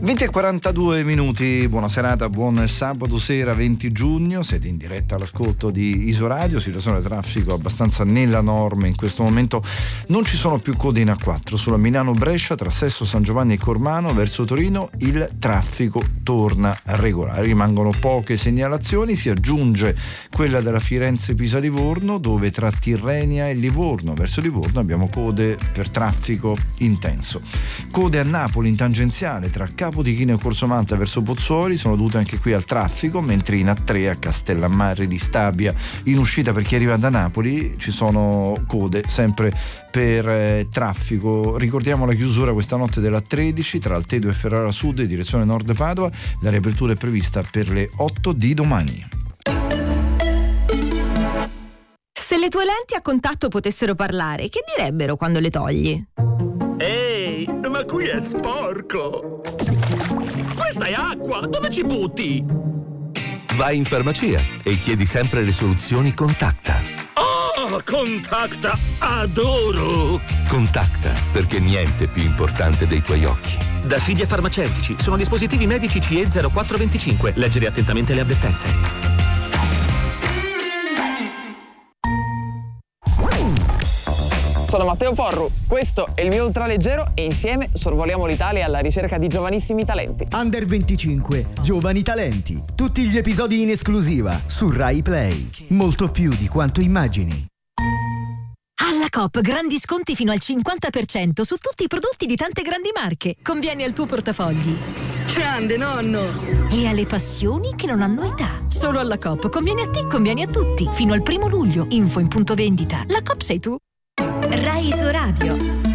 20:42, buona serata, buon sabato sera 20 giugno, siete in diretta all'ascolto di Isoradio, situazione di traffico abbastanza nella norma in questo momento, non ci sono più code in A4, sulla Milano-Brescia tra Sesto San Giovanni e Cormano verso Torino il traffico torna regolare, rimangono poche segnalazioni, si aggiunge quella della Firenze-Pisa-Livorno dove tra Tirrenia e Livorno verso Livorno abbiamo code per traffico intenso. Code a Napoli in tangenziale tra Capodichino e Corso Malta verso Pozzuoli sono dovute anche qui al traffico, mentre in A3 a Castellammare di Stabia in uscita per chi arriva da Napoli ci sono code sempre per traffico. Ricordiamo la chiusura questa notte della 13 tra Altedo e Ferrara Sud in direzione nord Padova, la riapertura è prevista per le 8 di domani. Se le tue lenti a contatto potessero parlare, che direbbero quando le togli? Ehi, ma qui è sporco! Questa è acqua! Dove ci butti? Vai in farmacia e chiedi sempre le soluzioni Contacta. Oh, Contacta! Adoro! Contacta, perché niente è più importante dei tuoi occhi. Da Fidia Farmaceutici sono dispositivi medici CE 0425. Leggere attentamente le avvertenze. Sono Matteo Porru, questo è il mio ultraleggero e insieme sorvoliamo l'Italia alla ricerca di giovanissimi talenti. Under 25, Giovani Talenti. Tutti gli episodi in esclusiva su Rai Play. Molto più di quanto immagini. Alla Coop grandi sconti fino al 50% su tutti i prodotti di tante grandi marche. Convieni al tuo portafogli. Grande nonno! E alle passioni che non hanno età. Solo alla Coop conviene a te, conviene a tutti. Fino al 1 luglio. Info in punto vendita. La Coop sei tu. Rai Isoradio.